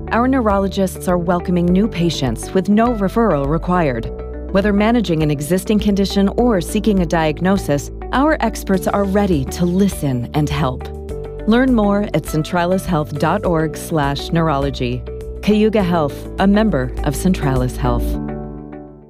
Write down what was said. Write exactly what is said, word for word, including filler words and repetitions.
Our neurologists are welcoming new patients with no referral required. Whether managing an existing condition or seeking a diagnosis, our experts are ready to listen and help. Learn more at centralishealth dot org slash neurology. Cayuga Health, a member of Centralis Health.